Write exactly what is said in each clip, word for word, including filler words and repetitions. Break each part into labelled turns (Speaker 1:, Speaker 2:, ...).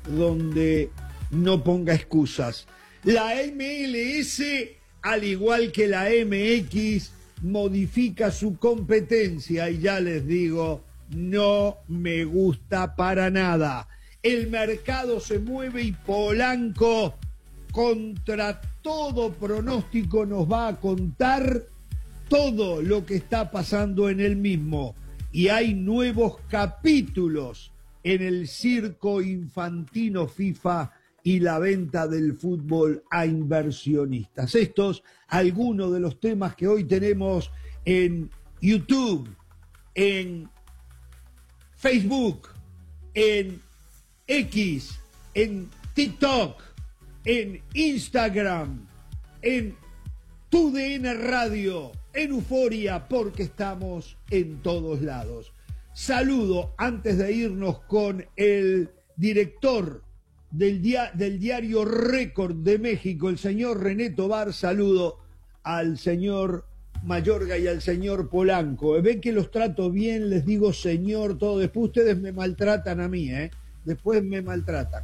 Speaker 1: donde no ponga excusas. La M L S, al igual que la M X, modifica su competencia y ya les digo, no me gusta para nada. El mercado se mueve y Polanco, contra todo pronóstico, nos va a contar todo lo que está pasando en el mismo. Y hay nuevos capítulos en el circo infantino FIFA y la venta del fútbol a inversionistas. Estos, algunos de los temas que hoy tenemos en YouTube, en Facebook, en X, en TikTok, en Instagram, en Tu D N Radio, en Euforia, porque estamos en todos lados. Saludo, antes de irnos, con el director del, dia del diario Récord de México, el señor René Tobar. Saludo al señor Mayorga y al señor Polanco. Ven que los trato bien, les digo señor, todo. Después ustedes me maltratan a mí, ¿eh? Después me maltratan.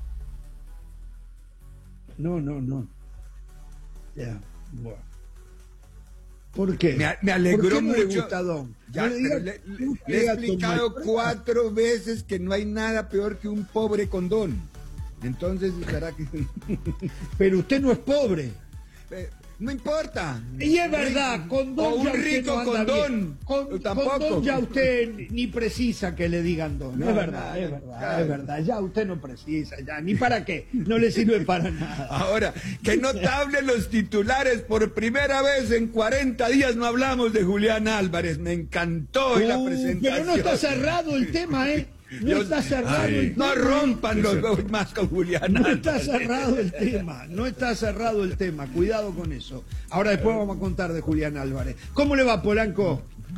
Speaker 1: No, no, no. Ya, bueno. ¿Por qué?
Speaker 2: Me, me alegró
Speaker 1: ¿Por qué no
Speaker 2: mucho.
Speaker 1: Le gusta, Don?
Speaker 2: Ya,
Speaker 1: no le, diga,
Speaker 2: le, le, le he explicado cuatro veces que no hay nada peor que un pobre condón. Entonces, ¿será que...?
Speaker 1: Pero usted no es pobre.
Speaker 2: Eh, no importa.
Speaker 1: Y es verdad, condón
Speaker 2: o un
Speaker 1: ya
Speaker 2: rico
Speaker 1: usted no
Speaker 2: condón.
Speaker 1: Con,
Speaker 2: tampoco.
Speaker 1: Condón ya usted ni precisa que le digan don.
Speaker 2: No,
Speaker 1: es verdad,
Speaker 2: no,
Speaker 1: es verdad,
Speaker 2: claro.
Speaker 1: es verdad. Ya usted no precisa, ya. Ni para qué. No le sirve para nada.
Speaker 2: Ahora, que notables los titulares. Por primera vez en cuarenta días no hablamos de Julián Álvarez. Me encantó en uh, la presentación.
Speaker 1: Pero no está cerrado el tema, ¿eh? No Yo, está cerrado ay, el
Speaker 2: no
Speaker 1: tema.
Speaker 2: rompan los dos más con Julián
Speaker 1: No
Speaker 2: Álvarez.
Speaker 1: está cerrado el tema, no está cerrado el tema. Cuidado con eso. Ahora después vamos a contar de Julián Álvarez. ¿Cómo le va, Polanco?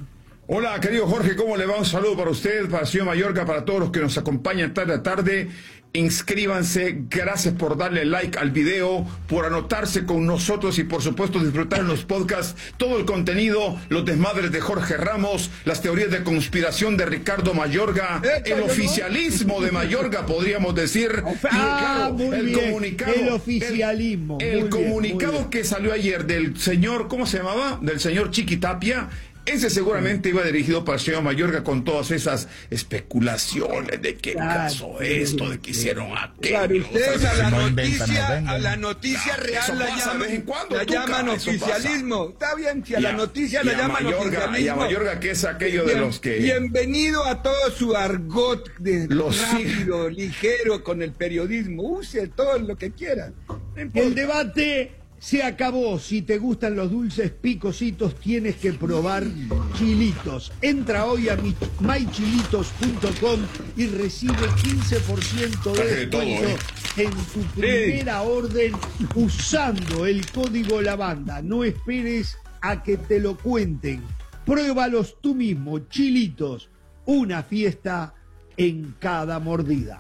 Speaker 3: Hola, querido Jorge, ¿cómo le va? Un saludo para usted, para el señor Mayorga, para todos los que nos acompañan tarde a tarde. Inscríbanse, gracias por darle like al video, por anotarse con nosotros y por supuesto disfrutar en los podcasts todo el contenido, los desmadres de Jorge Ramos, las teorías de conspiración de Ricardo Mayorga, el oficialismo de Mayorga, podríamos decir.
Speaker 1: Ah,
Speaker 3: y, claro,
Speaker 1: muy
Speaker 3: el
Speaker 1: bien.
Speaker 3: comunicado,
Speaker 1: el oficialismo.
Speaker 3: El, el
Speaker 1: muy
Speaker 3: comunicado
Speaker 1: bien,
Speaker 3: que salió ayer del señor, ¿cómo se llamaba? Del señor Chiquitapia. Ese seguramente iba dirigido para el señor Mayorga con todas esas especulaciones de qué
Speaker 1: claro,
Speaker 3: caso esto, de que hicieron aquello.
Speaker 2: Claro, ustedes a la
Speaker 4: no
Speaker 2: noticia,
Speaker 4: inventan, no
Speaker 2: a la noticia
Speaker 3: claro,
Speaker 2: real la
Speaker 3: llaman,
Speaker 2: llaman,
Speaker 3: en cuando,
Speaker 2: la
Speaker 3: tuca,
Speaker 2: llaman oficialismo. Está bien, si a, a la noticia la llaman
Speaker 3: Mayorga,
Speaker 2: oficialismo.
Speaker 3: Y a Mayorga, que es aquello
Speaker 2: Bien,
Speaker 3: de los que...
Speaker 2: Bienvenido a todo su argot de
Speaker 3: los
Speaker 2: rápido, ligero con el periodismo. Use todo lo que quiera. No
Speaker 1: el debate se acabó. Si te gustan los dulces picositos, tienes que probar Chilitos. Entra hoy a my chilitos punto com y recibe quince por ciento de descuento ¿eh? en tu primera sí. orden usando el código Lavanda. No esperes a que te lo cuenten. Pruébalos tú mismo. Chilitos, una fiesta en cada mordida.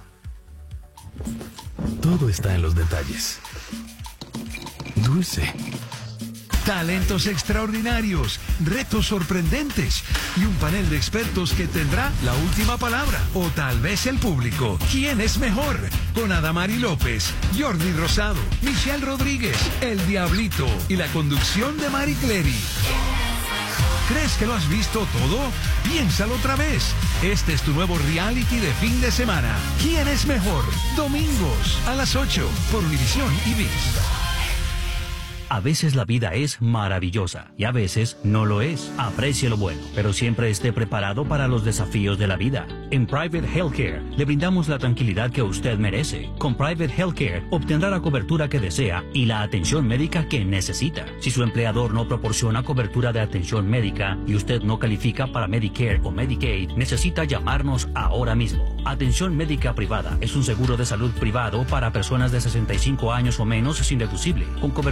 Speaker 4: Todo está en los detalles. Dulce. Talentos extraordinarios, retos sorprendentes y un panel de expertos que tendrá la última palabra. O tal vez el público. ¿Quién es mejor? Con Adamari López, Jordi Rosado, Michelle Rodríguez, El Diablito y la conducción de Mari Clery. ¿Crees que lo has visto todo? Piénsalo otra vez. Este es tu nuevo reality de fin de semana. ¿Quién es mejor? Domingos a las ocho por Univisión y V I X.
Speaker 5: A veces la vida es maravillosa y a veces no lo es. Aprecie lo bueno, pero siempre esté preparado para los desafíos de la vida. En Private Healthcare le brindamos la tranquilidad que usted merece. Con Private Healthcare obtendrá la cobertura que desea y la atención médica que necesita. Si su empleador no proporciona cobertura de atención médica y usted no califica para Medicare o Medicaid, necesita llamarnos ahora mismo. Atención médica privada es un seguro de salud privado para personas de sesenta y cinco años o menos sin deducible, con cobertura médica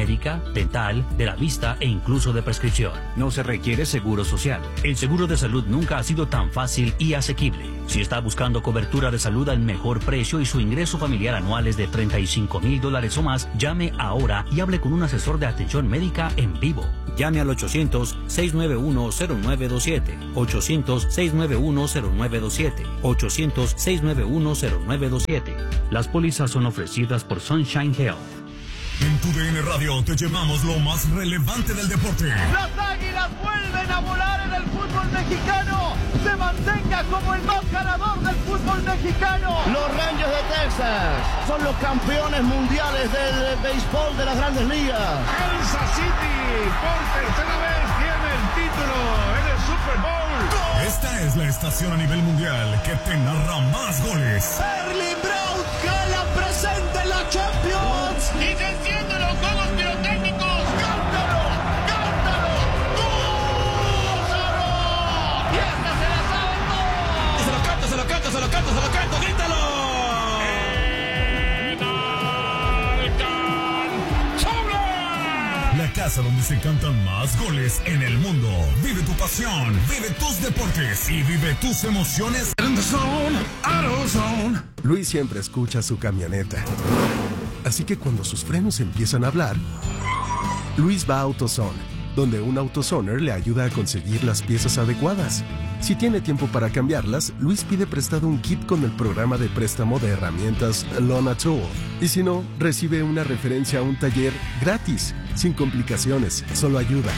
Speaker 5: médica, dental, de la vista e incluso de prescripción. No se requiere seguro social. El seguro de salud nunca ha sido tan fácil y asequible. Si está buscando cobertura de salud al mejor precio y su ingreso familiar anual es de treinta y cinco mil dólares o más, llame ahora y hable con un asesor de atención médica en vivo. Llame al ochocientos, seis nueve uno, cero nueve dos siete, ochocientos, seis nueve uno, cero nueve dos siete, ochocientos, seis nueve uno, cero nueve dos siete. Las pólizas son ofrecidas por Sunshine Health.
Speaker 6: En tu D N Radio te llevamos lo más relevante del deporte.
Speaker 7: Las Águilas vuelven a volar en el fútbol mexicano. Se mantenga como el más ganador del fútbol mexicano.
Speaker 8: Los Rangers de Texas son los campeones mundiales del béisbol de las Grandes Ligas.
Speaker 9: Kansas City por tercera vez tiene el título en el Super Bowl.
Speaker 6: Esta es la estación a nivel mundial que te narra más goles.
Speaker 7: Erling Braut Haaland presente en la Champions.
Speaker 9: Y se encienden los juegos pirotécnicos.
Speaker 7: ¡Cántalo! ¡Cántalo! ¡Gózalo! ¡Y esta se la saben todos!
Speaker 10: Se lo canto, se lo canto, se lo canto, se lo canto, grítalo.
Speaker 6: La casa donde se cantan más goles en el mundo. Vive tu pasión, vive tus deportes y vive tus emociones.
Speaker 11: Luis siempre escucha su camioneta. Así que cuando sus frenos empiezan a hablar, Luis va a AutoZone, donde un AutoZoner le ayuda a conseguir las piezas adecuadas. Si tiene tiempo para cambiarlas, Luis pide prestado un kit con el programa de préstamo de herramientas Lona Tool. Y si no, recibe una referencia a un taller gratis, sin complicaciones, solo ayuda.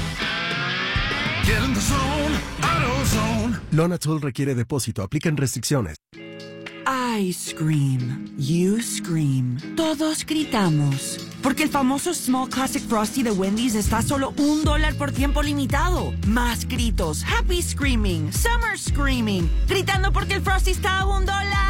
Speaker 11: Lona Tool requiere depósito, aplican restricciones.
Speaker 12: I scream, you scream, todos gritamos. Porque el famoso Small Classic Frosty de Wendy's está a solo un dólar por tiempo limitado. Más gritos, happy screaming, summer screaming, gritando porque el Frosty está a un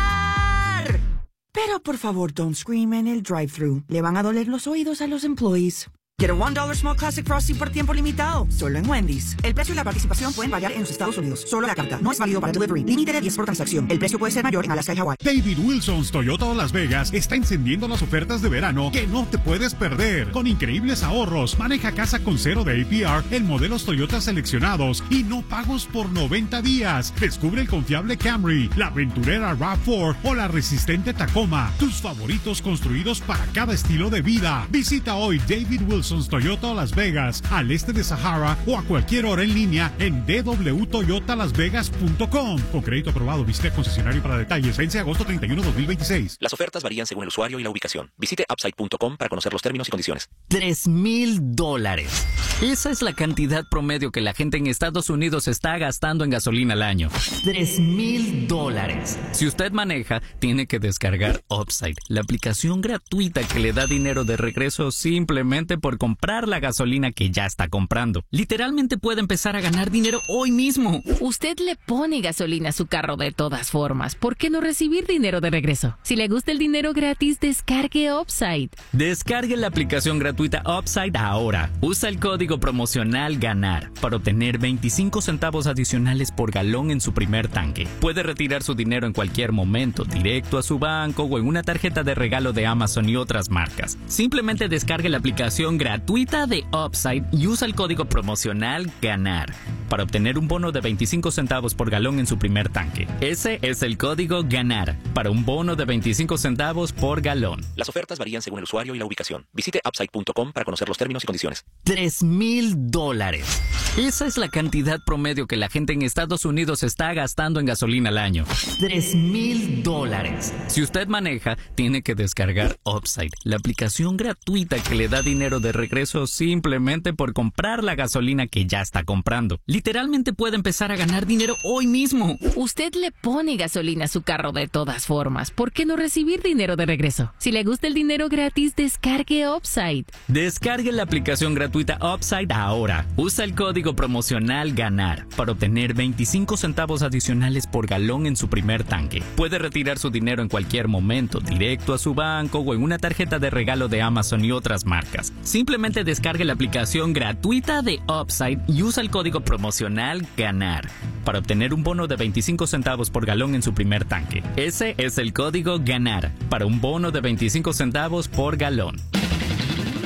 Speaker 12: dólar. Pero por favor, don't scream en el drive-thru. Le van a doler los oídos a los employees. Get a one dollar Small Classic Frosty por tiempo limitado, solo en Wendy's. El precio y la participación pueden variar en los Estados Unidos. Solo la carta. No es válido para delivery. Límite de diez por transacción. El precio puede ser mayor en Alaska y Hawái.
Speaker 13: David Wilson's Toyota Las Vegas está encendiendo las ofertas de verano que no te puedes perder. Con increíbles ahorros, maneja casa con cero de A P R en modelos Toyota seleccionados y no pagos por noventa días. Descubre el confiable Camry, la aventurera RAV cuatro o la resistente Tacoma. Tus favoritos construidos para cada estilo de vida. Visita hoy David Wilson Toyota Las Vegas, al este de Sahara o a cualquier hora en línea en d w toyota las vegas punto com. Con crédito aprobado, visite el concesionario para detalles. Vence agosto treinta y uno, dos mil veintiséis.
Speaker 14: Las ofertas varían según el usuario y la ubicación. Visite upside punto com para conocer los términos y condiciones.
Speaker 15: Tres mil dólares. Esa es la cantidad promedio que la gente en Estados Unidos está gastando en gasolina al año. Tres mil dólares. Si usted maneja, tiene que descargar Upside, la aplicación gratuita que le da dinero de regreso simplemente por comprar la gasolina que ya está comprando. Literalmente puede empezar a ganar dinero hoy mismo.
Speaker 16: Usted le pone gasolina a su carro de todas formas. ¿Por qué no recibir dinero de regreso? Si le gusta el dinero gratis, descargue Upside.
Speaker 15: Descargue la aplicación gratuita Upside ahora. Usa el código promocional GANAR para obtener veinticinco centavos adicionales por galón en su primer tanque. Puede retirar su dinero en cualquier momento, directo a su banco o en una tarjeta de regalo de Amazon y otras marcas. Simplemente descargue la aplicación gratuita de Upside y usa el código promocional GANAR para obtener un bono de veinticinco centavos por galón en su primer tanque. Ese es el código GANAR para un bono de veinticinco centavos por galón.
Speaker 14: Las ofertas varían según el usuario y la ubicación. Visite upside punto com para conocer los términos y condiciones.
Speaker 15: Tres mil dólares. Esa es la cantidad promedio que la gente en Estados Unidos está gastando en gasolina al año. Tres mil dólares. Si usted maneja, tiene que descargar Upside, la aplicación gratuita que le da dinero de regreso simplemente por comprar la gasolina que ya está comprando. Literalmente puede empezar a ganar dinero hoy mismo.
Speaker 16: Usted le pone gasolina a su carro de todas formas. ¿Por qué no recibir dinero de regreso? Si le gusta el dinero gratis, descargue Upside.
Speaker 15: Descargue la aplicación gratuita Upside ahora. Usa el código promocional GANAR para obtener veinticinco centavos adicionales por galón en su primer tanque. Puede retirar su dinero en cualquier momento, directo a su banco o en una tarjeta de regalo de Amazon y otras marcas. Simplemente descargue la aplicación gratuita de Upside y usa el código promocional GANAR para obtener un bono de veinticinco centavos por galón en su primer tanque. Ese es el código GANAR para un bono de veinticinco centavos por galón.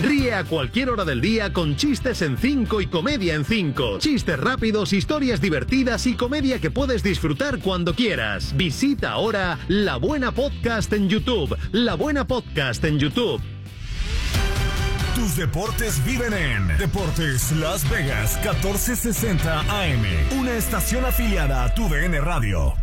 Speaker 17: Ríe a cualquier hora del día con chistes en cinco y comedia en cinco. Chistes rápidos, historias divertidas y comedia que puedes disfrutar cuando quieras. Visita ahora La Buena Podcast en YouTube. La Buena Podcast en YouTube.
Speaker 6: Tus deportes viven en Deportes Las Vegas catorce sesenta A M, una estación afiliada a tu D N Radio.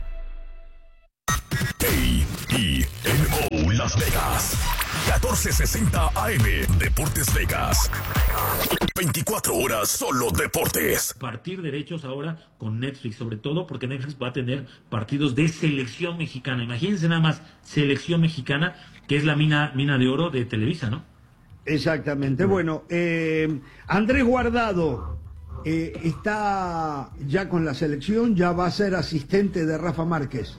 Speaker 6: A E N O Las Vegas catorce sesenta A M, Deportes Vegas. veinticuatro horas solo deportes.
Speaker 18: Partir derechos ahora con Netflix, sobre todo porque Netflix va a tener partidos de selección mexicana. Imagínense nada más, selección mexicana, que es la mina, mina de oro de Televisa, ¿no?
Speaker 1: Exactamente. Bueno, eh, Andrés Guardado eh, está ya con la selección, ya va a ser asistente de Rafa Márquez.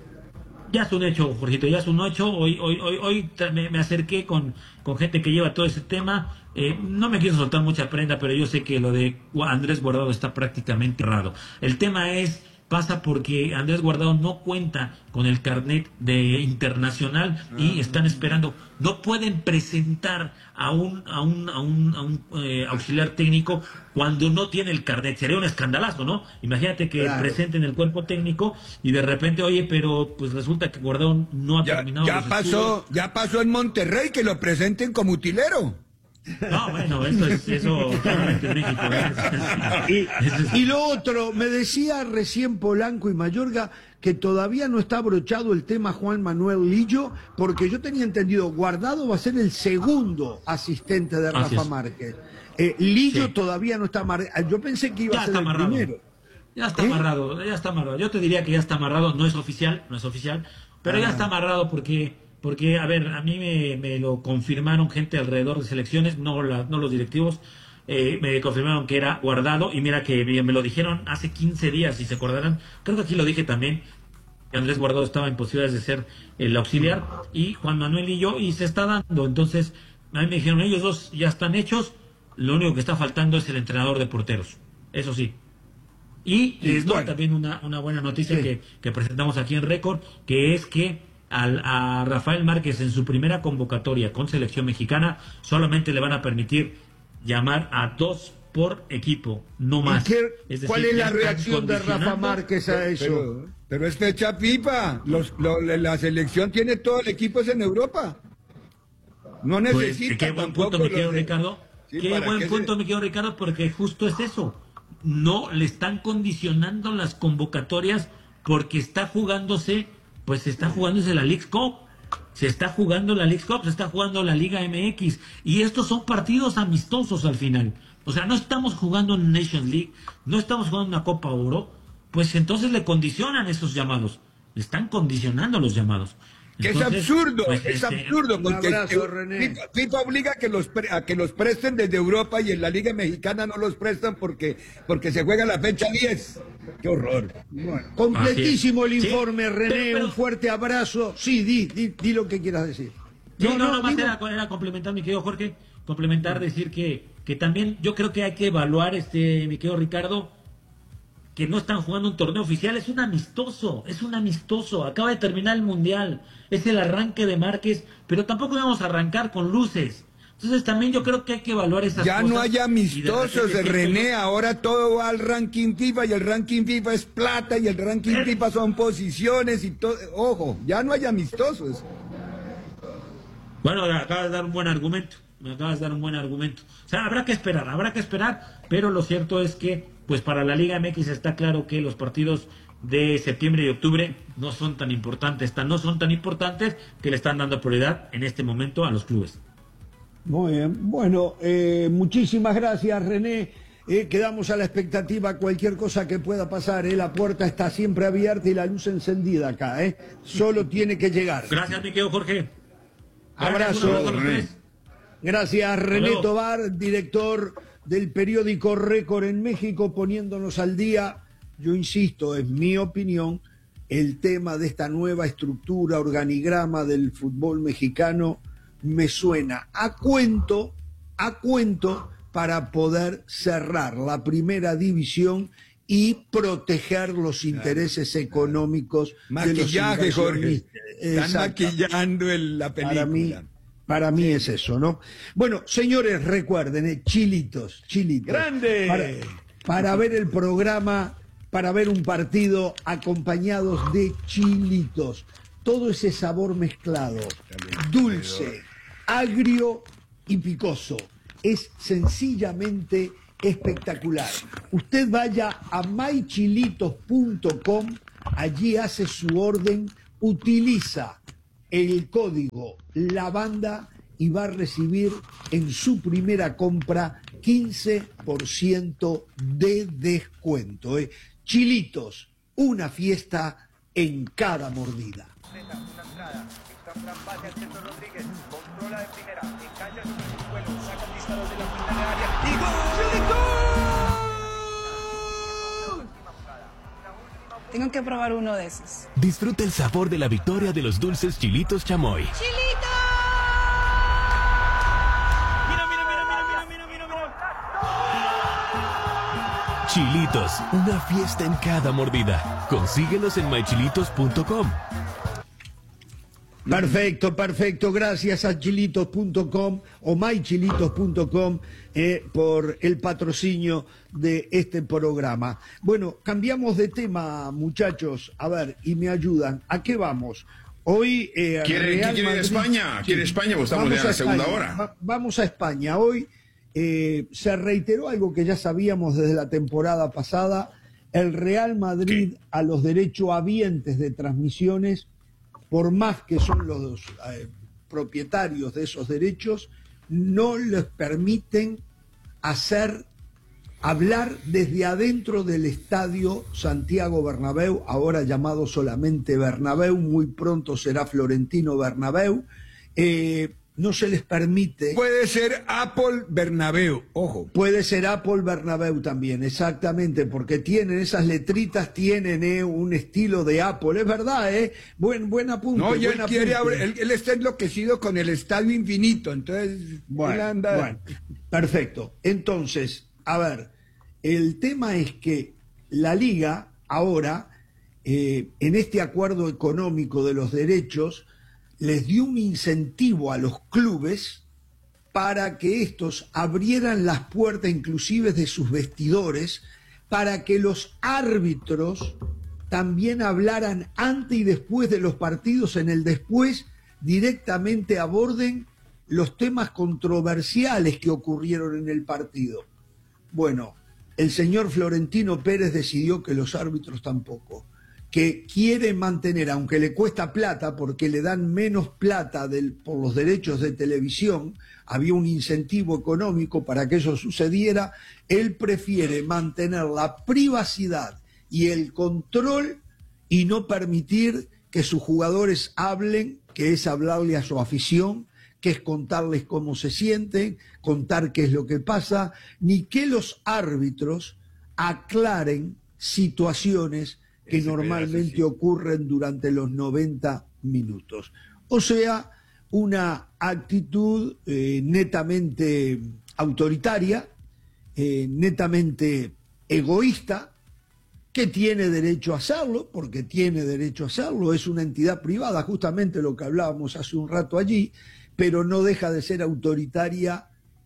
Speaker 18: Ya es un hecho, Jorgito, ya es un hecho. Hoy hoy hoy, hoy me, me acerqué con, con gente que lleva todo ese tema. Eh, no me quiero soltar mucha prenda, pero yo sé que lo de Andrés Guardado está prácticamente errado. El tema es... pasa porque Andrés Guardado no cuenta con el carnet de internacional y están esperando, no pueden presentar a un a un a un, a un eh, auxiliar técnico cuando no tiene el carnet. Sería un escandalazo, ¿no? Imagínate que claro. presenten el cuerpo técnico y de repente, oye, pero pues resulta que Guardado no ha
Speaker 2: ya,
Speaker 18: terminado
Speaker 2: ya
Speaker 18: los
Speaker 2: pasó,
Speaker 18: estudios.
Speaker 2: ya pasó en Monterrey que lo presenten como utilero.
Speaker 18: No, bueno, eso es eso claramente en México. ¿eh?
Speaker 1: Y, y lo otro, me decía recién Polanco y Mayorga que todavía no está abrochado el tema Juan Manuel Lillo, porque yo tenía entendido, Guardado va a ser el segundo asistente de Rafa Márquez. Eh, Lillo sí. todavía no está amarrado. Yo pensé que iba
Speaker 18: ya
Speaker 1: a ser el
Speaker 18: amarrado.
Speaker 1: primero.
Speaker 18: Ya está
Speaker 1: ¿Eh?
Speaker 18: amarrado, ya está amarrado. Yo te diría que ya está amarrado, no es oficial, no es oficial, pero ah. ya está amarrado porque... Porque, a ver, a mí me, me lo confirmaron gente alrededor de selecciones, no, la, no los directivos, eh, me confirmaron que era Guardado, y mira que me lo dijeron hace quince días, si se acordarán, creo que aquí lo dije también, que Andrés Guardado estaba en posibilidades de ser el auxiliar, y Juan Manuel y yo, y se está dando, entonces, a mí me dijeron, ellos dos ya están hechos, lo único que está faltando es el entrenador de porteros, eso sí. Y les doy bueno. también una, una buena noticia sí. que, que presentamos aquí en Récord, que es que Al, a Rafael Márquez en su primera convocatoria con selección mexicana solamente le van a permitir llamar a dos por equipo, no más.
Speaker 1: ¿Qué,
Speaker 18: es decir,
Speaker 1: ¿Cuál es la reacción de Rafa Márquez a eso?
Speaker 2: Pero, pero es fecha FIFA. Los, lo, la selección tiene todo el equipo es en Europa. No necesita.
Speaker 18: Pues, qué buen punto, mi querido
Speaker 2: de...
Speaker 18: Ricardo.
Speaker 2: Sí,
Speaker 18: qué buen punto,
Speaker 2: se...
Speaker 18: mi querido Ricardo, porque justo es eso. No le están condicionando las convocatorias porque está jugándose. Pues se está jugándose la Leagues Cup, se está jugando la Leagues Cup, se está jugando la Liga M X, y estos son partidos amistosos al final. O sea, no estamos jugando en Nations League, no estamos jugando una Copa Oro, pues entonces le condicionan esos llamados, le están condicionando los llamados.
Speaker 2: Que
Speaker 18: Entonces,
Speaker 2: es absurdo,
Speaker 18: pues,
Speaker 2: es
Speaker 18: este,
Speaker 2: absurdo, porque
Speaker 1: abrazo,
Speaker 2: FIFA, FIFA obliga a que, los pre, a que los presten desde Europa y en la Liga Mexicana no los prestan porque, porque se juega la fecha diez. ¡Qué horror!
Speaker 1: Bueno, completísimo el informe,
Speaker 18: sí,
Speaker 1: René,
Speaker 18: pero, pero,
Speaker 1: un fuerte abrazo. Sí, di, di, di lo que quieras decir.
Speaker 18: Sí, no, no, no, más era, era complementar, mi querido Jorge, complementar, decir que, que también yo creo que hay que evaluar, este, mi querido Ricardo, que no están jugando un torneo oficial, es un amistoso, es un amistoso, acaba de terminar el Mundial, es el arranque de Márquez, pero tampoco vamos a arrancar con luces. Entonces también yo creo que hay que evaluar esas
Speaker 2: ya
Speaker 18: cosas.
Speaker 2: Ya no hay amistosos, de René, ahora todo va al ranking FIFA y el ranking FIFA es plata y el ranking ¿Eh? FIFA son posiciones y todo, ojo, ya no hay amistosos.
Speaker 18: Bueno, acabas de dar un buen argumento, me acabas de dar un buen argumento. O sea, habrá que esperar, habrá que esperar, pero lo cierto es que pues para la Liga M X está claro que los partidos de septiembre y octubre no son tan importantes, tan, no son tan importantes que le están dando prioridad en este momento a los clubes.
Speaker 1: Muy bien, bueno, eh, muchísimas gracias, René. Eh, quedamos a la expectativa, cualquier cosa que pueda pasar, eh, la puerta está siempre abierta y la luz encendida acá, eh. Solo tiene que llegar.
Speaker 18: Gracias, mi querido Jorge.
Speaker 1: Abrazo. Gracias, Gracias René Tobar, director del periódico Récord en México, poniéndonos al día. Yo insisto, es mi opinión, el tema de esta nueva estructura, organigrama del fútbol mexicano me suena a cuento, a cuento para poder cerrar la primera división y proteger los intereses económicos
Speaker 2: maquillaje,
Speaker 1: de los
Speaker 2: Jorge. Están maquillando el, la película.
Speaker 1: Para mí, Para mí es eso, ¿no? Bueno, señores, recuerden, eh, chilitos, chilitos.
Speaker 3: ¡Grande!
Speaker 1: Para, para ver el programa, para ver un partido acompañados de chilitos. Todo ese sabor mezclado, dulce, agrio y picoso. Es sencillamente espectacular. Usted vaya a my chilitos punto com, allí hace su orden, utiliza el código LAVANDA y va a recibir en su primera compra quince por ciento de descuento. ¿eh? Chilitos, una fiesta en cada mordida.
Speaker 19: Una entrada, está Fran Pate al centro Rodríguez, controla de primera, engancha sobre su vuelo, saca el disparo de la punta de área y ¡gol!
Speaker 20: Tengo que probar uno de esos.
Speaker 17: Disfruta el sabor de la victoria de los dulces Chilitos Chamoy.
Speaker 20: ¡Chilitos!
Speaker 19: Mira, mira, mira, mira, mira, mira, mira.
Speaker 17: Chilitos, una fiesta en cada mordida. Consíguelos en my chilitos punto com.
Speaker 1: Perfecto, perfecto. Gracias a chilitos punto com o my chilitos punto com eh, por el patrocinio de este programa. Bueno, cambiamos de tema, muchachos. A ver, y me ayudan. ¿A qué vamos? Hoy... Eh,
Speaker 3: ¿Quiere,
Speaker 1: Real
Speaker 3: ¿quiere
Speaker 1: Madrid...
Speaker 3: España? ¿Quiere España? Pues estamos
Speaker 1: Vamos
Speaker 3: ya en la segunda
Speaker 1: España.
Speaker 3: hora.
Speaker 1: Va- vamos a España. Hoy eh, se reiteró algo que ya sabíamos desde la temporada pasada. El Real Madrid, ¿qué? A los derechohabientes de transmisiones, por más que son los eh, propietarios de esos derechos, no les permiten hacer, hablar desde adentro del estadio Santiago Bernabéu, ahora llamado solamente Bernabéu, muy pronto será Florentino Bernabéu. Eh, no se les permite...
Speaker 2: Puede ser Apple Bernabéu, ojo.
Speaker 1: Puede ser Apple Bernabéu también, exactamente, porque tienen esas letritas, tienen eh, un estilo de Apple, es verdad, ¿eh? Buen, buen apunte.
Speaker 2: No, y él,
Speaker 1: buen
Speaker 2: quiere,
Speaker 1: apunte.
Speaker 2: él, él está enloquecido con el estadio infinito, entonces...
Speaker 1: Bueno,
Speaker 2: él anda...
Speaker 1: bueno, perfecto. Entonces, a ver, el tema es que la Liga ahora, eh, en este acuerdo económico de los derechos, les dio un incentivo a los clubes para que estos abrieran las puertas inclusive de sus vestidores, para que los árbitros también hablaran antes y después de los partidos, en el después directamente aborden los temas controversiales que ocurrieron en el partido. Bueno, el señor Florentino Pérez decidió que los árbitros tampoco, que quiere mantener, aunque le cuesta plata, porque le dan menos plata del, por los derechos de televisión, había un incentivo económico para que eso sucediera, él prefiere mantener la privacidad y el control y no permitir que sus jugadores hablen, que es hablarle a su afición, que es contarles cómo se sienten, contar qué es lo que pasa, ni que los árbitros aclaren situaciones que Ese normalmente sí. ocurren durante los noventa minutos. O sea, una actitud eh, netamente autoritaria, eh, netamente egoísta, que tiene derecho a hacerlo, porque tiene derecho a hacerlo, es una entidad privada, justamente lo que hablábamos hace un rato allí, pero no deja de ser autoritaria,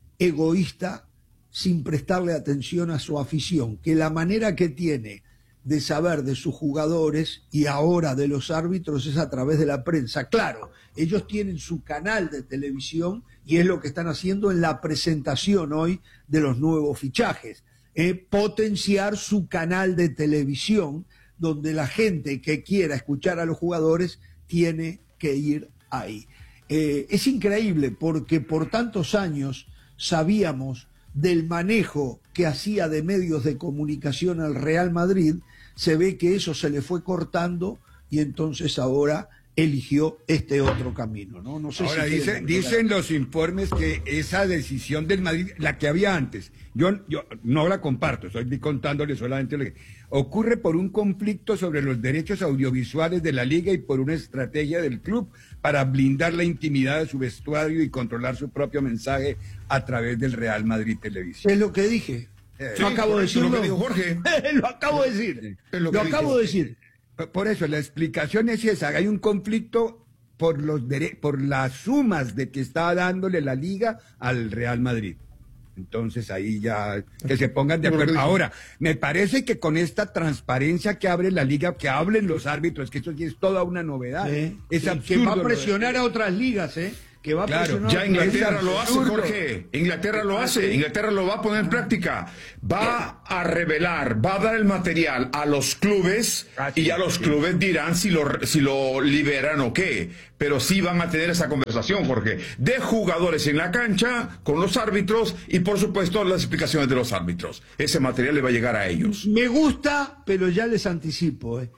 Speaker 1: egoísta, sin prestarle atención a su afición, que la manera que tiene de saber de sus jugadores y ahora de los árbitros es a través de la prensa. Claro, ellos tienen su canal de televisión y es lo que están haciendo en la presentación hoy de los nuevos fichajes. Eh, potenciar su canal de televisión donde la gente que quiera escuchar a los jugadores tiene que ir ahí. Eh, es increíble porque por tantos años sabíamos del manejo que hacía de medios de comunicación al Real Madrid, se ve que eso se le fue cortando y entonces ahora eligió este otro camino, ¿no? No sé
Speaker 2: ahora
Speaker 1: si
Speaker 2: dice, dicen los informes que esa decisión del Madrid, la que había antes, yo, yo no la comparto, estoy contándole solamente lo que ocurre por un conflicto sobre los derechos audiovisuales de la liga y por una estrategia del club para blindar la intimidad de su vestuario y controlar su propio mensaje a través del Real Madrid Televisión.
Speaker 1: Es lo que dije.
Speaker 2: Eh,
Speaker 1: lo
Speaker 2: sí,
Speaker 1: acabo de decirlo.
Speaker 2: Lo que dijo Jorge.
Speaker 1: lo acabo de decir.
Speaker 2: Es lo
Speaker 1: lo
Speaker 2: que
Speaker 1: acabo
Speaker 2: dijo.
Speaker 1: de decir.
Speaker 2: Por eso, la explicación es esa. Hay un conflicto por, los dere- por las sumas de que está dándole la liga al Real Madrid. Entonces ahí ya que se pongan de acuerdo. Ahora, me parece que con esta transparencia que abre la liga, que hablen los árbitros, que eso sí es toda una novedad.
Speaker 1: Sí,
Speaker 2: es
Speaker 1: sí,
Speaker 2: absurdo.
Speaker 1: que va a presionar a otras ligas, ¿eh? Que va a
Speaker 2: Claro,
Speaker 1: presionar
Speaker 3: ya
Speaker 1: a
Speaker 3: Inglaterra
Speaker 1: otras
Speaker 3: lo
Speaker 1: ligas.
Speaker 3: hace, Jorge. Inglaterra lo hace. Inglaterra lo va a poner en práctica. Va a revelar, va a dar el material a los clubes y ya los clubes dirán si lo, si lo liberan o qué. Pero sí van a tener esa conversación, Jorge, de jugadores en la cancha, con los árbitros y, por supuesto, las explicaciones de los árbitros. Ese material le va a llegar a ellos.
Speaker 1: Me gusta, pero ya les anticipo, ¿eh?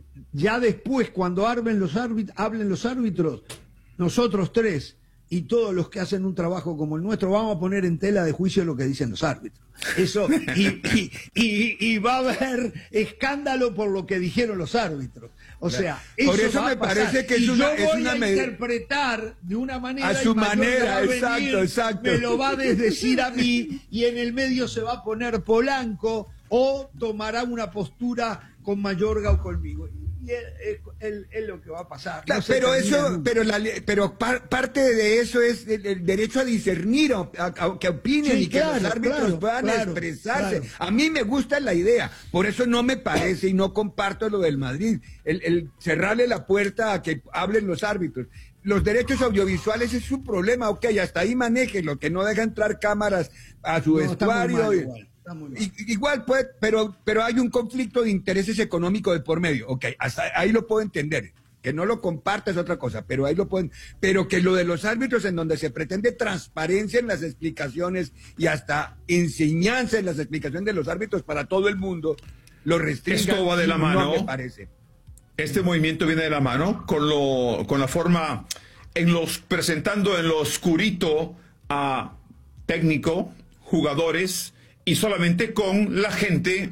Speaker 1: Ya después, cuando armen los árbitros, hablen los árbitros, nosotros tres y todos los que hacen un trabajo como el nuestro vamos a poner en tela de juicio lo que dicen los árbitros. Eso, y, y, y, y va a haber escándalo por lo que dijeron los árbitros. O sea, eso
Speaker 2: por eso
Speaker 1: va
Speaker 2: me
Speaker 1: a pasar.
Speaker 2: parece que es
Speaker 1: y
Speaker 2: una,
Speaker 1: yo
Speaker 2: es
Speaker 1: voy
Speaker 2: una
Speaker 1: a
Speaker 2: med-
Speaker 1: interpretar de una manera
Speaker 2: a su
Speaker 1: y Mallorca
Speaker 2: manera,
Speaker 1: va a venir,
Speaker 2: exacto, exacto.
Speaker 1: me lo va a desdecir a mí y en el medio se va a poner Polanco o tomará una postura con Mayorga o conmigo. Y es, es- es- es lo que va a pasar.
Speaker 2: Claro,
Speaker 1: No se
Speaker 2: pero
Speaker 1: termina
Speaker 2: eso,
Speaker 1: nunca.
Speaker 2: pero la, le- pero par- parte de eso es el, el derecho a discernir, a, a- a que opinen
Speaker 1: Sí,
Speaker 2: y que
Speaker 1: claro,
Speaker 2: los árbitros
Speaker 1: claro,
Speaker 2: puedan
Speaker 1: claro,
Speaker 2: expresarse.
Speaker 1: claro.
Speaker 2: A mí me gusta la idea, por eso no me parece y no comparto lo del Madrid, el, el cerrarle la puerta a que hablen los árbitros. Los derechos audiovisuales es su problema, ok, hasta ahí manéjenlo, que no deja entrar cámaras a su
Speaker 1: No, está muy
Speaker 2: vestuario.
Speaker 1: mal
Speaker 2: y-
Speaker 1: igual, está muy mal.
Speaker 2: I- Igual, pues, pero, pero hay un conflicto de intereses económicos de por medio. Ok, hasta ahí lo puedo entender. Que no lo comparta es otra cosa, pero ahí lo pueden. Pero que lo de los árbitros, en donde se pretende transparencia en las explicaciones y hasta enseñanza en las explicaciones de los árbitros para todo el mundo, lo restringan.
Speaker 3: Esto va de la
Speaker 2: no
Speaker 3: mano.
Speaker 2: me parece.
Speaker 3: Este movimiento viene de la mano con lo con la forma en los presentando en lo oscurito a técnico, jugadores y solamente con la gente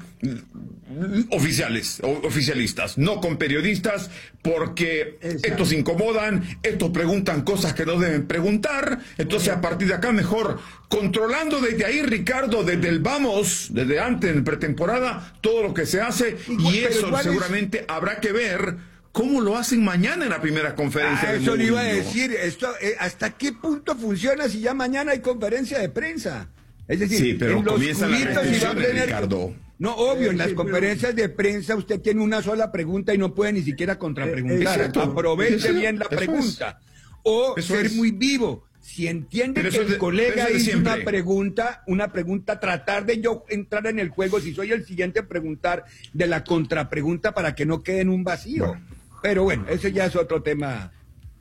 Speaker 3: mm, oficiales o oficialistas, no con periodistas, porque
Speaker 1: Exacto.
Speaker 3: estos incomodan, estos preguntan cosas que no deben preguntar. Entonces, a partir de acá, mejor controlando desde ahí, Ricardo, desde el vamos, desde antes, en pretemporada, todo lo que se hace,
Speaker 2: Igual,
Speaker 3: y
Speaker 2: pero
Speaker 3: eso
Speaker 2: igual es-
Speaker 3: seguramente habrá que ver cómo lo hacen mañana en la primera conferencia.
Speaker 2: Ah,
Speaker 3: de
Speaker 2: eso le iba a
Speaker 3: Mourinho.
Speaker 2: decir. Esto, eh, ¿hasta qué punto funciona si ya mañana hay conferencia de prensa? Es decir,
Speaker 3: Sí, pero
Speaker 2: en los
Speaker 3: comienzan las
Speaker 2: cubitos y va a
Speaker 3: restricciones,
Speaker 2: tener-
Speaker 3: Ricardo.
Speaker 2: No, obvio, en las
Speaker 1: Sí, pero-
Speaker 2: conferencias de prensa usted tiene una sola pregunta y no puede ni siquiera contrapreguntar.
Speaker 3: Exacto.
Speaker 2: Aproveche
Speaker 3: Eso-
Speaker 2: bien la
Speaker 3: eso es.
Speaker 2: pregunta. O
Speaker 3: Eso
Speaker 2: ser
Speaker 3: es.
Speaker 2: muy vivo. Si entiende
Speaker 3: Pero
Speaker 2: que
Speaker 3: eso
Speaker 2: el
Speaker 3: es de-
Speaker 2: colega
Speaker 3: eso es de
Speaker 2: hizo
Speaker 3: siempre.
Speaker 2: una pregunta, una pregunta, tratar de yo entrar en el juego, si soy el siguiente, preguntar de la contrapregunta para que no quede en un vacío. Pero bueno, ese ya es otro tema.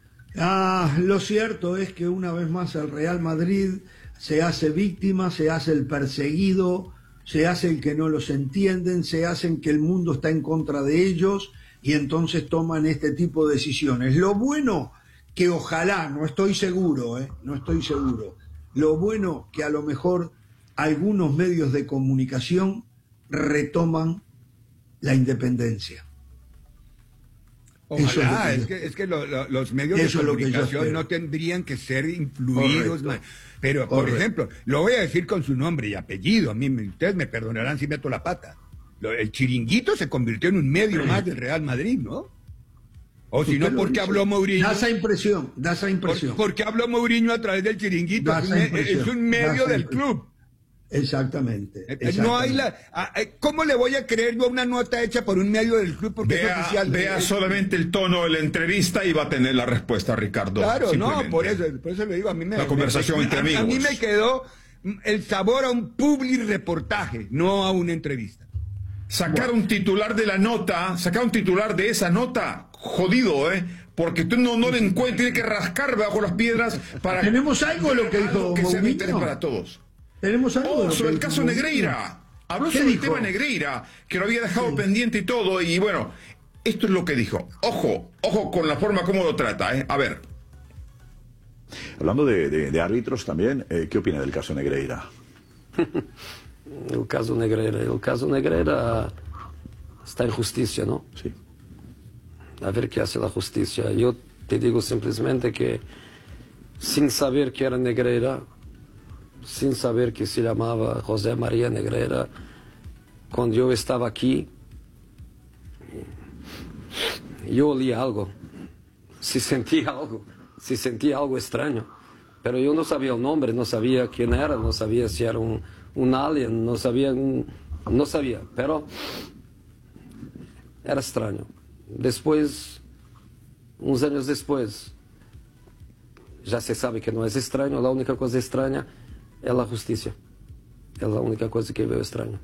Speaker 1: Ah, lo cierto es que una vez más el Real Madrid se hace víctima, se hace el perseguido, se hace el que no los entienden, se hacen que el mundo está en contra de ellos y entonces toman este tipo de decisiones. Lo bueno que ojalá, no estoy seguro, eh, no estoy seguro, lo bueno que a lo mejor algunos medios de comunicación retoman la independencia. Eso
Speaker 2: Ojalá,
Speaker 1: es lo
Speaker 2: es
Speaker 1: que
Speaker 2: que, es que lo- lo- los medios
Speaker 1: Eso
Speaker 2: de
Speaker 1: es lo que yo
Speaker 2: comunicación
Speaker 1: espero.
Speaker 2: no tendrían que ser influidos.
Speaker 1: Correcto.
Speaker 2: ma- Pero, por
Speaker 1: Correcto.
Speaker 2: ejemplo, lo voy a decir con su nombre y apellido. A mí, me- ustedes me perdonarán si meto la pata. Lo- el Chiringuito se convirtió en un medio más del Real Madrid, ¿no? O si no,
Speaker 1: Usted lo
Speaker 2: ¿por qué
Speaker 1: dice.
Speaker 2: habló Mourinho?
Speaker 1: Da esa impresión, da esa impresión.
Speaker 2: ¿Por, por qué habló Mourinho a través del Chiringuito?
Speaker 1: Da
Speaker 2: Es
Speaker 1: esa
Speaker 2: un, me-
Speaker 1: impresión,
Speaker 2: es un
Speaker 1: da
Speaker 2: medio
Speaker 1: esa
Speaker 2: del
Speaker 1: impresión.
Speaker 2: club.
Speaker 1: Exactamente.
Speaker 2: Eh, eh, No hay la. ah, eh, ¿Cómo le voy a creer yo a una nota hecha por un medio del club porque es
Speaker 3: Vea,
Speaker 2: oficial?
Speaker 3: vea
Speaker 2: Eh,
Speaker 3: solamente el tono de la entrevista y va a tener la respuesta, Ricardo.
Speaker 2: Claro, no,
Speaker 3: simplemente.
Speaker 2: por eso, por eso le digo, a mí me...
Speaker 3: La conversación
Speaker 2: me-
Speaker 3: entre
Speaker 2: a-
Speaker 3: amigos.
Speaker 2: A mí me quedó mm, el sabor a un public reportaje, no a una entrevista.
Speaker 3: Sacar un titular de la nota, sacar un titular de esa nota, jodido, ¿eh? Porque tú no, no le encuentras, tiene que rascar bajo las piedras para...
Speaker 1: Tenemos algo de lo que dijo
Speaker 3: que sea de
Speaker 1: Mourinho.
Speaker 3: interés para todos.
Speaker 1: Tenemos algo de
Speaker 3: Oh,
Speaker 1: lo
Speaker 3: sobre
Speaker 1: que
Speaker 3: el
Speaker 1: dijo
Speaker 3: caso
Speaker 1: Mourinho.
Speaker 3: Negreira. Habló
Speaker 1: ¿Qué
Speaker 3: sobre
Speaker 1: dijo?
Speaker 3: el tema Negreira, que lo había dejado pendiente y todo, y bueno, esto es lo que dijo. Ojo, ojo con la forma como lo trata, ¿eh? A ver.
Speaker 21: Hablando de, de- de árbitros también, eh, ¿qué opina del caso Negreira?
Speaker 22: El caso Negreira, el caso Negreira está en justicia, ¿no?
Speaker 21: Sí.
Speaker 22: A ver qué hace la justicia. Yo te digo simplemente que sin saber que era Negreira, sin saber que se llamaba José María Negreira, cuando yo estaba aquí, yo olí algo. si sentía algo, si sentía algo extraño. Pero yo no sabía el nombre, no sabía quién era, no sabía si era un, un alien, no sabía, un, no sabía, pero era extraño. Después, unos años después, ya se sabe que no es extraño, la única cosa extraña es la justicia. Es la única cosa que veo extraña.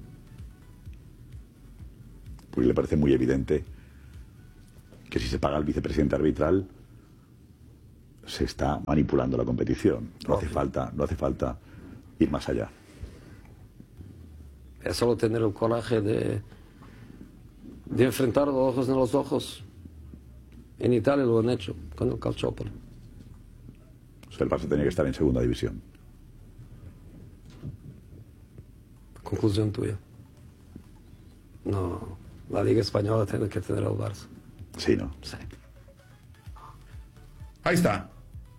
Speaker 21: Pues le parece muy evidente que si se paga al vicepresidente arbitral se está manipulando la competición. No hace falta, no hace falta ir más allá.
Speaker 22: Es solo tener el coraje de, de enfrentar los ojos en los ojos. En Italia lo han hecho con el Calciopoli.
Speaker 21: O sea, el Barça tenía que estar en segunda división.
Speaker 22: Conclusión tuya. No, la Liga Española tiene que tener el Barça.
Speaker 21: Sí, ¿no?
Speaker 22: Sí.
Speaker 3: Ahí está.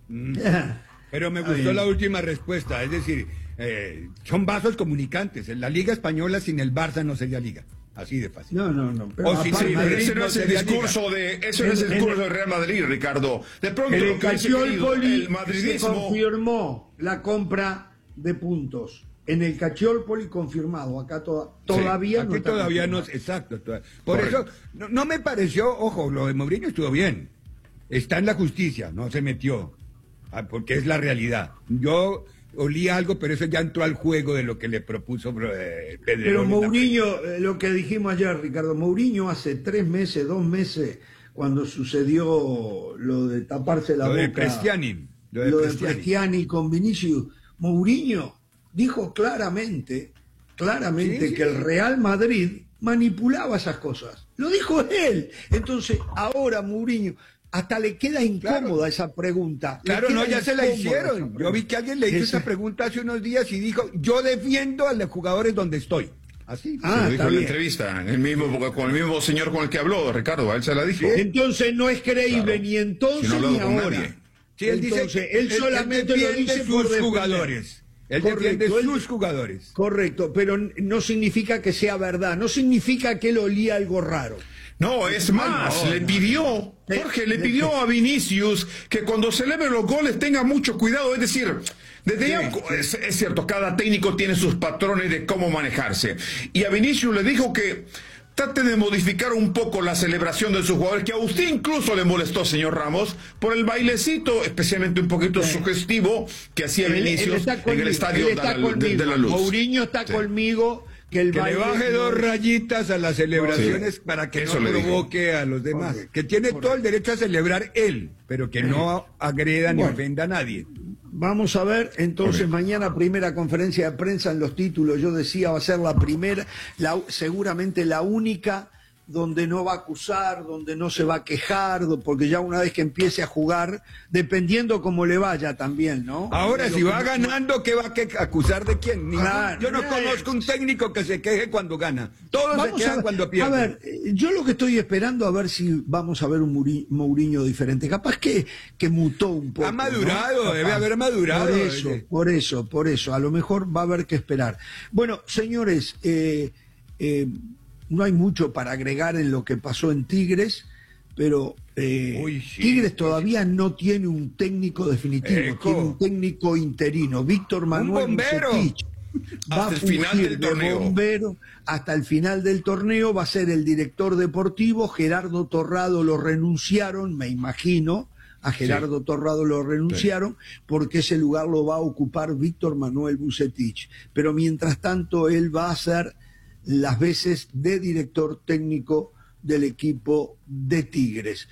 Speaker 2: Pero me gustó la última respuesta, es decir, eh, son vasos comunicantes. En la Liga Española sin el Barça no sería Liga. Así de fácil.
Speaker 1: No, no, no.
Speaker 3: Pero, sí, sí, pero ese no es el discurso de, eso no es el discurso del Real Madrid, Ricardo. De pronto
Speaker 1: en el
Speaker 3: lo que hubiese querido el madridismo.
Speaker 1: Se confirmó la compra de puntos. En el Calciopoli confirmado. Acá to todavía
Speaker 2: sí,
Speaker 1: no.
Speaker 2: Aquí
Speaker 1: está
Speaker 2: todavía no. Exacto. Todavía. Por Correcto. eso no, no me pareció, ojo, lo de Mourinho estuvo bien. Está en la justicia, no se metió. Porque es la realidad. Yo olía algo, pero eso ya entró al juego de lo que le propuso eh, Pedro.
Speaker 1: Pero Mourinho, eh, lo que dijimos ayer, Ricardo, Mourinho hace tres meses, dos meses, cuando sucedió lo de taparse la
Speaker 2: lo
Speaker 1: boca.
Speaker 2: De Prestiani, lo de
Speaker 1: lo
Speaker 2: Prestiani.
Speaker 1: de Prestiani con Vinicius. Mourinho dijo claramente, claramente sí, sí. que el Real Madrid manipulaba esas cosas. Lo dijo él. Entonces, ahora Mourinho... Hasta le queda incómoda claro. esa pregunta.
Speaker 2: Claro, no, ya se la hicieron. Yo vi que alguien le hizo esa pregunta hace unos días y dijo, yo defiendo a los jugadores donde estoy. Así.
Speaker 3: Ah, se lo dijo en la entrevista, el mismo, con el mismo señor con el que habló, Ricardo, a él se la dijo.
Speaker 1: ¿Sí? Entonces no es creíble claro. ni entonces si no ni ahora.
Speaker 2: Sí, él
Speaker 1: entonces,
Speaker 2: dice,
Speaker 1: él solamente
Speaker 2: él
Speaker 1: lo dice
Speaker 2: sus
Speaker 1: por
Speaker 2: jugadores. Él defiende él, sus jugadores.
Speaker 1: Correcto, pero no significa que sea verdad, no significa que él olía algo raro.
Speaker 3: No, es más, no, le pidió, Jorge, le pidió a Vinicius que cuando celebre los goles tenga mucho cuidado, es decir, desde sí, ya, sí. Es, es cierto, cada técnico tiene sus patrones de cómo manejarse, y a Vinicius le dijo que trate de modificar un poco la celebración de sus jugadores, que a usted incluso le molestó, señor Ramos, por el bailecito, especialmente un poquito sí. sugestivo, que hacía Vinicius él, él en el estadio de la, de, de la Luz.
Speaker 1: Mourinho está sí. conmigo. Que, el
Speaker 2: que le baje dos rayitas a las celebraciones sí. para que Eso no provoque digo. a los demás. Correcto. Que tiene Correcto. todo el derecho a celebrar él, pero que no agreda ni bueno. ofenda a nadie.
Speaker 1: Vamos a ver, entonces Correcto. mañana primera conferencia de prensa en los títulos. Yo decía, va a ser la primera, la, seguramente la única donde no va a acusar, donde no se va a quejar, porque ya una vez que empiece a jugar, dependiendo cómo le vaya también, ¿no?
Speaker 2: Ahora, si va ganando, ¿qué va a acusar de quién? Ningún, claro, yo no eh, conozco un técnico que se queje cuando gana. Todos se quejan cuando pierden.
Speaker 1: A ver, yo lo que estoy esperando a ver si vamos a ver un Mourinho diferente. Capaz que, que mutó un poco.
Speaker 2: Ha madurado, ¿no? Debe haber madurado.
Speaker 1: Por eso, eh. por eso, por eso. A lo mejor va a haber que esperar. Bueno, señores, eh, eh, no hay mucho para agregar en lo que pasó en Tigres, pero eh, Uy, sí, Tigres todavía no tiene un técnico definitivo, Eco. tiene un técnico interino, Víctor Manuel Bucetich. Va
Speaker 3: hasta el final del torneo.
Speaker 1: De bombero hasta el final del torneo, va a ser el director deportivo. Gerardo Torrado lo renunciaron, me imagino. A Gerardo sí. Torrado lo renunciaron sí. porque ese lugar lo va a ocupar Víctor Manuel Bucetich. Pero mientras tanto él va a ser las veces de director técnico del equipo de Tigres.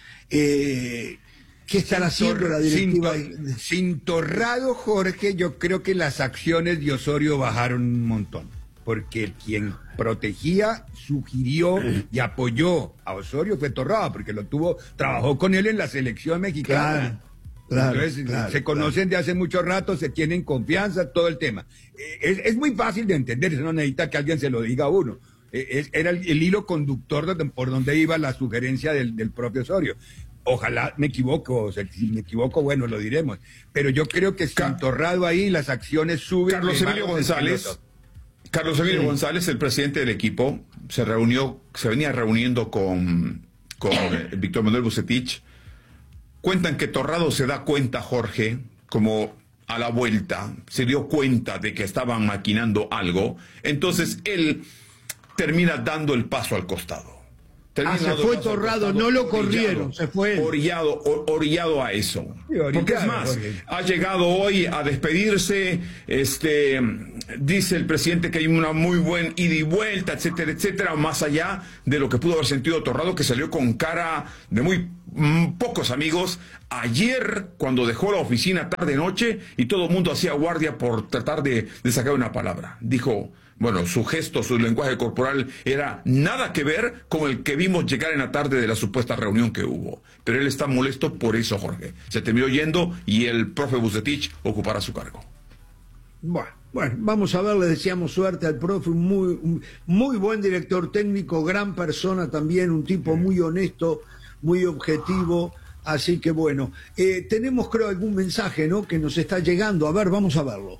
Speaker 1: Eh, ¿Qué estará haciendo la directiva?
Speaker 2: Sin, to, sin Torrado, Jorge, yo creo que las acciones de Osorio bajaron un montón, porque quien protegía, sugirió y apoyó a Osorio fue Torrado, porque lo tuvo, trabajó con él en la selección mexicana.
Speaker 1: Claro. Claro,
Speaker 2: Entonces,
Speaker 1: claro,
Speaker 2: se conocen
Speaker 1: claro.
Speaker 2: de hace mucho rato, se tienen confianza, todo el tema. Es, es muy fácil de entender, eso no necesita que alguien se lo diga a uno. Es, era el, el hilo conductor de, por donde iba la sugerencia del, del propio Osorio. Ojalá me equivoco, o sea, si me equivoco, bueno, lo diremos. Pero yo creo que sin Torrado ahí las acciones suben.
Speaker 3: Carlos Emilio González, Carlos Emilio sí. González, el presidente del equipo, se reunió, se venía reuniendo con, con Víctor Manuel Bucetich Cuentan que Torrado se da cuenta, Jorge, como a la vuelta, se dio cuenta de que estaban maquinando algo, entonces él termina dando el paso al costado.
Speaker 1: Ah, se fue Torrado, no lo corrieron, se fue él.
Speaker 3: Orillado, orillado a eso. Porque es más, ha llegado hoy a despedirse, este, dice el presidente que hay una muy buena ida y vuelta, etcétera, etcétera, más allá de lo que pudo haber sentido Torrado, que salió con cara de muy mm, pocos amigos ayer cuando dejó la oficina tarde-noche y todo el mundo hacía guardia por tratar de, de sacar una palabra. Dijo... Bueno, su gesto, su lenguaje corporal era nada que ver con el que vimos llegar en la tarde de la supuesta reunión que hubo. Pero él está molesto por eso, Jorge. Se terminó yendo y el profe Vucetich ocupará su cargo.
Speaker 1: Bueno, bueno, vamos a ver, le deseamos suerte al profe, un muy, un muy buen director técnico, gran persona también, un tipo muy honesto, muy objetivo. Así que bueno, eh, tenemos creo algún mensaje, ¿no?, que nos está llegando. A ver, vamos a verlo.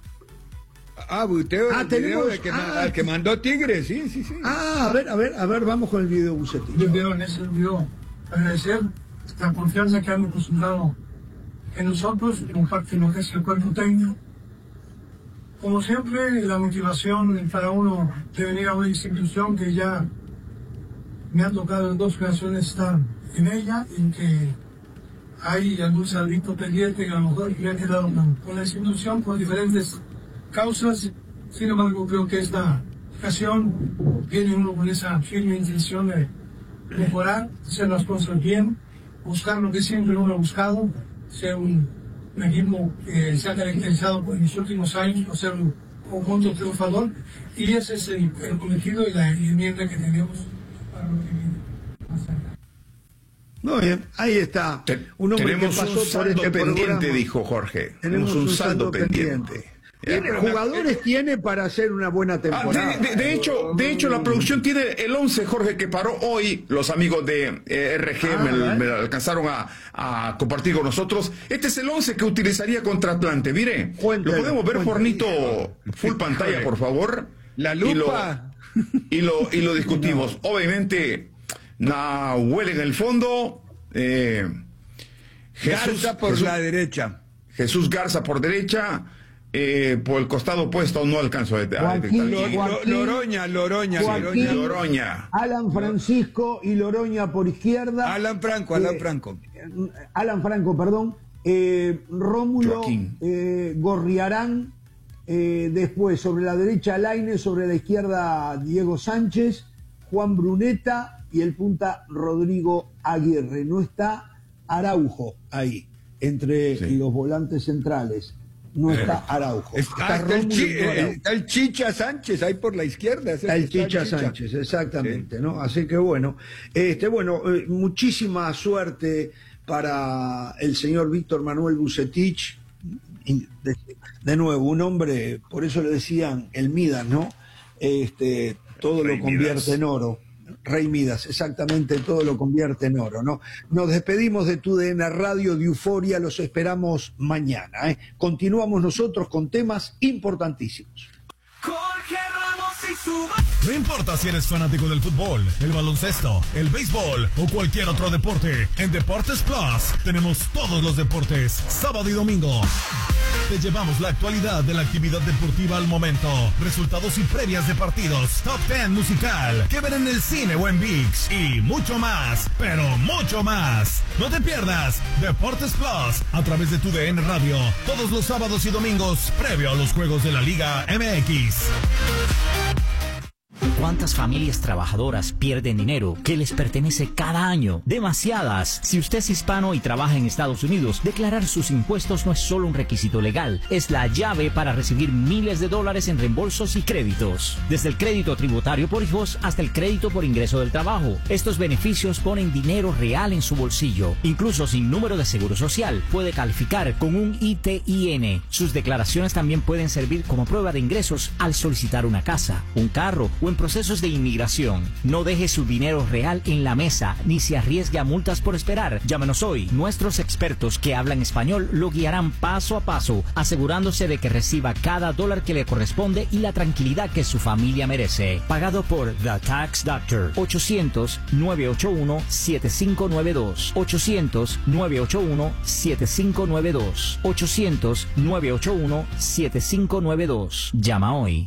Speaker 2: Ah, usted
Speaker 1: ah,
Speaker 2: el
Speaker 1: tenemos,
Speaker 2: video que,
Speaker 1: ah,
Speaker 2: que mandó Tigre, sí, sí, sí.
Speaker 1: Ah, a ver, a ver, a ver, vamos con el video Vucetich.
Speaker 4: Yo veo en ese video agradecer la confianza que han depositado en nosotros, en parte de lo que es el cuerpo técnico. Como siempre, la motivación para uno de venir a una institución que ya me ha tocado en dos ocasiones estar en ella, en que hay algún saldito pendiente que a lo mejor me ha quedado con, con la institución por diferentes causas. Sin embargo, creo que esta ocasión viene uno con esa firme intención de mejorar, hacer las cosas bien, buscar lo que siempre uno ha buscado, ser un, un equipo que se ha caracterizado por los últimos años por ser un conjunto triunfador, y ese es el, el cometido y la enmienda que tenemos para lo que viene.
Speaker 1: Muy bien, ahí está.
Speaker 3: Un hombre Tenemos que pasó un saldo por este pendiente, programa. Dijo Jorge.
Speaker 1: Tenemos, Tenemos un, un saldo, saldo pendiente. pendiente. ¿Tiene, jugadores tiene para hacer una buena temporada.
Speaker 3: Ah, de, de, de hecho, de hecho la producción tiene el once, Jorge, que paró hoy. Los amigos de eh, R G ah, me, ¿eh? me alcanzaron a, a compartir con nosotros. Este es el once que utilizaría contra Atlante. Mire, cuéntale, lo podemos ver, Juanito, full pantalla, por favor.
Speaker 2: La lupa.
Speaker 3: Y lo, y lo, y lo discutimos. Obviamente, Nahuel en el fondo. Eh,
Speaker 2: Jesús Garza por Jesús, la derecha.
Speaker 3: Jesús Garza por derecha. Eh, por el costado opuesto no alcanzo a detectar.
Speaker 2: Loroña, Loroña,
Speaker 1: Joaquín,
Speaker 2: Loroña,
Speaker 3: Loroña.
Speaker 1: Alan Francisco y Loroña por izquierda.
Speaker 2: Alan Franco, Alan Franco.
Speaker 1: Eh, Alan Franco, perdón. Eh, Rómulo eh, Gorriarán. Eh, después, sobre la derecha, Lainez, sobre la izquierda, Diego Sánchez, Juan Bruneta y el punta Rodrigo Aguirre. No está Araujo ahí, entre sí. los volantes centrales. No está Araujo.
Speaker 2: Está, está, el, chi, Araujo. está el Chicha Sánchez ahí por la izquierda.
Speaker 1: Está el Chicha está el Sánchez, Chicha. exactamente, sí. ¿no? Así que bueno, este, bueno, eh, muchísima suerte para el señor Víctor Manuel Vucetich. De, de nuevo, un hombre, por eso le decían el Midas, ¿no? Este, todo Rey lo convierte Midas. en oro. Rey Midas, exactamente, todo lo convierte en oro, ¿no? Nos despedimos de Tu D N Radio de Euforia, los esperamos mañana, ¿eh? Continuamos nosotros con temas importantísimos.
Speaker 6: Jorge Ramos y su... No importa si eres fanático del fútbol, el baloncesto, el béisbol o cualquier otro deporte, en Deportes Plus tenemos todos los deportes, sábado y domingo. Te llevamos la actualidad de la actividad deportiva al momento, resultados y previas de partidos, top diez musical, que ver en el cine o en ViX y mucho más, pero mucho más. No te pierdas Deportes Plus a través de Tu D N Radio, todos los sábados y domingos, previo a los juegos de la Liga M X.
Speaker 5: ¿Cuántas familias trabajadoras pierden dinero que les pertenece cada año? Demasiadas. Si usted es hispano y trabaja en Estados Unidos, declarar sus impuestos no es solo un requisito legal, es la llave para recibir miles de dólares en reembolsos y créditos. Desde el crédito tributario por hijos hasta el crédito por ingreso del trabajo. Estos beneficios ponen dinero real en su bolsillo. Incluso sin número de seguro social, puede calificar con un I T I N. Sus declaraciones también pueden servir como prueba de ingresos al solicitar una casa, un carro o en proceso procesos de inmigración. No deje su dinero real en la mesa ni se arriesgue a multas por esperar. Llámenos hoy. Nuestros expertos que hablan español lo guiarán paso a paso, asegurándose de que reciba cada dólar que le corresponde y la tranquilidad que su familia merece. Pagado por The Tax Doctor. ochocientos, nueve ocho uno, siete cinco nueve dos. ochocientos, nueve ocho uno, siete cinco nueve dos. ochocientos, nueve ocho uno, siete cinco nueve dos. Llama hoy.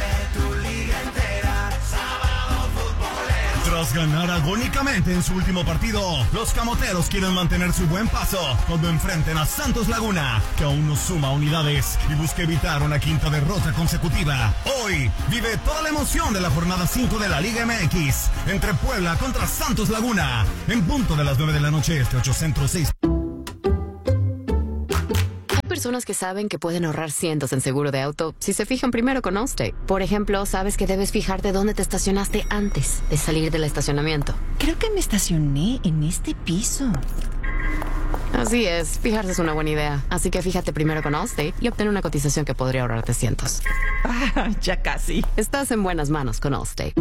Speaker 6: Tras ganar agónicamente en su último partido, los camoteros quieren mantener su buen paso cuando enfrenten a Santos Laguna, que aún no suma unidades y busca evitar una quinta derrota consecutiva. Hoy vive toda la emoción de la jornada cinco de la Liga M X entre Puebla contra Santos Laguna, en punto de las nueve de la noche este, ocho Centro seis.
Speaker 8: Personas que saben que pueden ahorrar cientos en seguro de auto si se fijan primero con Allstate. Por ejemplo, sabes que debes fijarte dónde te estacionaste antes de salir del estacionamiento.
Speaker 9: Creo que me estacioné en este piso.
Speaker 8: Así es, fijarse es una buena idea. Así que fíjate primero con Allstate y obtén una cotización que podría ahorrarte cientos.
Speaker 9: Ah, ya casi.
Speaker 8: Estás en buenas manos con Allstate.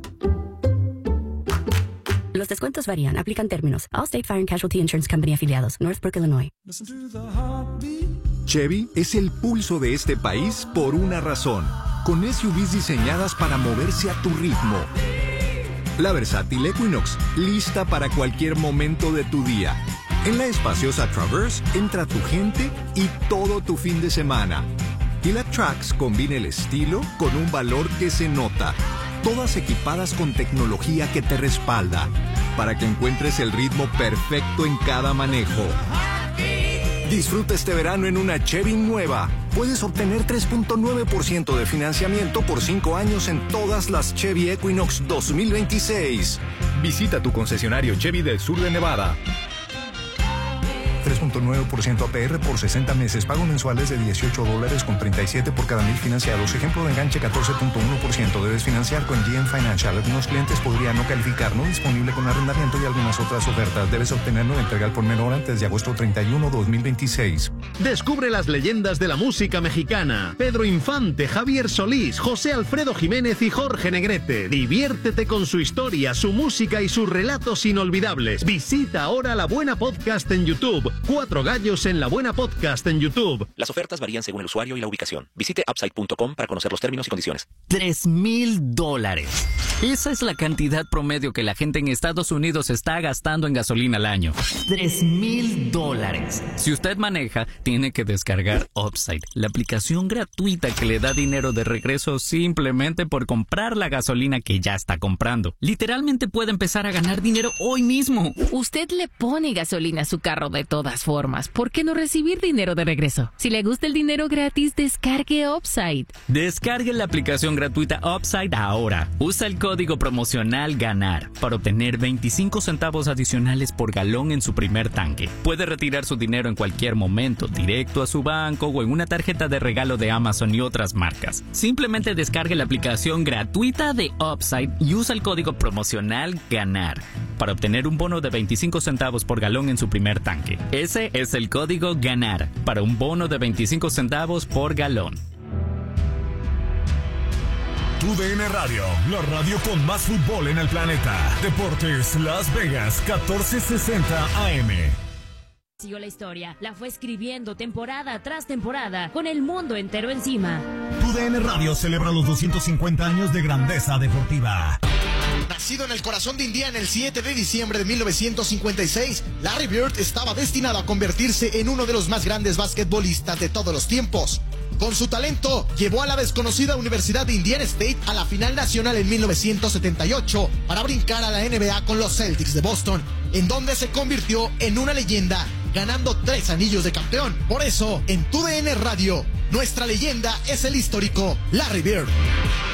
Speaker 23: Los descuentos varían. Aplican términos. Allstate Fire and Casualty Insurance Company afiliados. Northbrook, Illinois.
Speaker 24: Chevy es el pulso de este país por una razón. Con S U Vs diseñadas para moverse a tu ritmo. La versátil Equinox, lista para cualquier momento de tu día. En la espaciosa Traverse entra tu gente y todo tu fin de semana. Y la Trax combina el estilo con un valor que se nota. Todas equipadas con tecnología que te respalda, para que encuentres el ritmo perfecto en cada manejo. Disfruta este verano en una Chevy nueva. Puedes obtener tres punto nueve por ciento de financiamiento por cinco años en todas las Chevy Equinox dos mil veintiséis.
Speaker 25: Visita tu concesionario Chevy del sur de Nevada.
Speaker 26: tres punto nueve por ciento A P R por sesenta meses. Pago mensuales de dieciocho dólares con treinta y siete por cada mil financiados. Ejemplo de enganche catorce punto uno por ciento. Debes financiar con G M Financial. Algunos clientes podrían no calificar. No disponible con arrendamiento y algunas otras ofertas. Debes obtenerlo en entregar por menor antes de agosto treinta y uno, dos mil veintiséis.
Speaker 17: Descubre las leyendas de la música mexicana. Pedro Infante, Javier Solís, José Alfredo Jiménez y Jorge Negrete. Diviértete con su historia, su música y sus relatos inolvidables. Visita ahora La Buena Podcast en YouTube. Cuatro gallos en La Buena Podcast en YouTube.
Speaker 14: Las ofertas varían según el usuario y la ubicación. Visite upside punto com para conocer los términos y condiciones.
Speaker 15: Tres mil dólares. Esa es la cantidad promedio que la gente en Estados Unidos está gastando en gasolina al año. Tres mil dólares. Si usted maneja, tiene que descargar Upside, la aplicación gratuita que le da dinero de regreso simplemente por comprar la gasolina que ya está comprando. Literalmente puede empezar a ganar dinero hoy mismo.
Speaker 16: Usted le pone gasolina a su carro de todas formas. ¿Por qué no recibir dinero de regreso? Si le gusta el dinero gratis, descargue Upside.
Speaker 15: Descargue la aplicación gratuita Upside ahora. Usa el código promocional GANAR para obtener veinticinco centavos adicionales por galón en su primer tanque. Puede retirar su dinero en cualquier momento, directo a su banco o en una tarjeta de regalo de Amazon y otras marcas. Simplemente descargue la aplicación gratuita de Upside y usa el código promocional GANAR para obtener un bono de veinticinco centavos por galón en su primer tanque. Ese es el código GANAR para un bono de veinticinco centavos por galón.
Speaker 6: Tu D N Radio, la radio con más fútbol en el planeta. Deportes Las Vegas, catorce sesenta A M.
Speaker 27: Siguió la historia, la fue escribiendo temporada tras temporada, con el mundo entero encima.
Speaker 6: Tu D N Radio celebra los doscientos cincuenta años de grandeza deportiva.
Speaker 28: Nacido en el corazón de Indiana el siete de diciembre de mil novecientos cincuenta y seis, Larry Bird estaba destinado a convertirse en uno de los más grandes basquetbolistas de todos los tiempos. Con su talento, llevó a la desconocida Universidad de Indiana State a la final nacional en mil novecientos setenta y ocho para brincar a la N B A con los Celtics de Boston, en donde se convirtió en una leyenda, ganando tres anillos de campeón. Por eso, en Tu D N Radio, nuestra leyenda es el histórico Larry Bird.